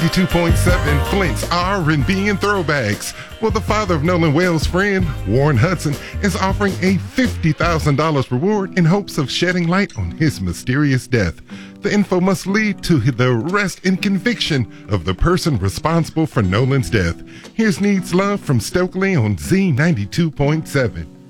92.7 Flint's R&B and throwbacks. Well, the father of Nolan Wales' friend, Warren Hudson, is offering a $50,000 reward in hopes of shedding light on his mysterious death. The info must lead to the arrest and conviction of the person responsible for Nolan's death. Here's Needs Love from Stokely on Z92.7.